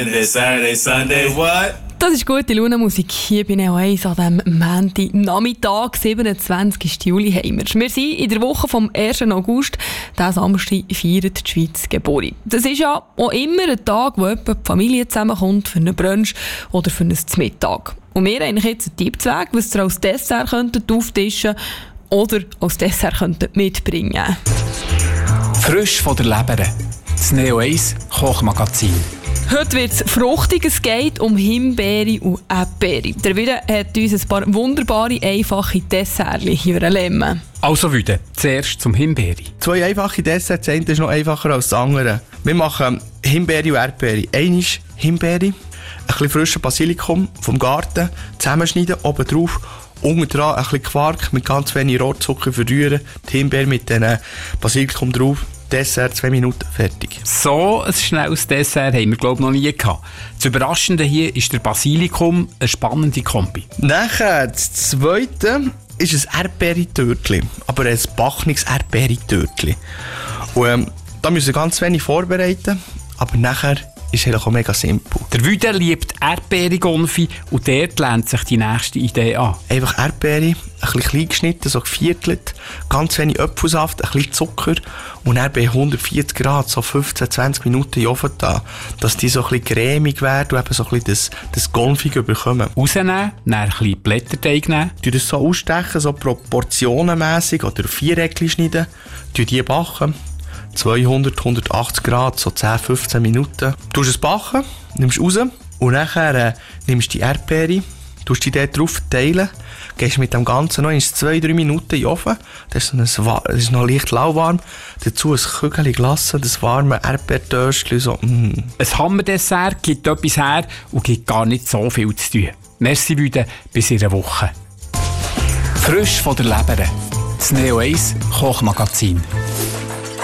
Saturday, Sunday, what? Das ist gute Laune-Musik hier bei Neo 1 an diesem Montagnachmittag, 27. Juli haben wir. Wir sind in der Woche vom 1. August. Diesen Samstag feiert die Schweiz Geburt. Das ist ja auch immer ein Tag, wo etwa die Familie zusammenkommt für einen Brunch oder für einen Mittag. Und wir haben jetzt einen Tipp zu Weg, was ihr als Dessert könntet auftischen oder als Dessert könntet mitbringen. Frisch von der Leber. Das Neo 1 Kochmagazin. Heute wird es fruchtig, es geht um Himbeere und Erdbeere. Der Wide hat uns ein paar wunderbare, einfache Desserts hier lemmen. Also Wide, zuerst zum Himbeere. 2 einfache Desserts, das eine ist noch einfacher als das andere. Wir machen Himbeere und Erdbeere. Einmal Himbeere, ein bisschen frischen Basilikum vom Garten, zusammenschneiden, oben drauf, unten dran ein bisschen Quark mit ganz wenig Rohrzucker verrühren, die Himbeere mit dem Basilikum drauf. Dessert, 2 Minuten, fertig. So ein schnelles Dessert haben wir, glaube ich, noch nie gehabt. Das Überraschende hier ist der Basilikum, eine spannende Kombi. Nachher, das zweite ist ein Erdbeere-Törtchen, aber ein backenes Erdbeere-Törtchen. Und da müssen wir ganz wenig vorbereiten, aber nachher ist es auch mega simpel. Der Wide liebt Erdbeere-Gonfi und dort lernt sich die nächste Idee an. Einfach Erdbeere, ein bisschen klein geschnitten, so geviertelt, ganz wenig Apfelsaft, ein bisschen Zucker und dann bei 140 Grad so 15-20 Minuten in den Ofen da, dass die so ein bisschen cremig werden und eben so ein bisschen das Gonfig bekommen. Rausnehmen, dann ein bisschen Blätterteig nehmen. Du das so ausstechen, so proportionenmässig oder Viereckchen schneiden, die backen. 200, 180 Grad, so 10-15 Minuten. Du es backen, nimmst raus und nachher nimmst du die Erdbeere, tust die dort drauf verteilen, gehst mit dem Ganzen noch 2-3 Minuten in den Ofen. Das ist noch leicht lauwarm. Dazu ein Kügelchen Glasse, das warme Erdbeertöstchen. So, Ein Hammerdessert gibt etwas her und gibt gar nicht so viel zu tun. Merci Wide, bis in einer Woche. Frisch von der Leber. Das Neo 1 Kochmagazin.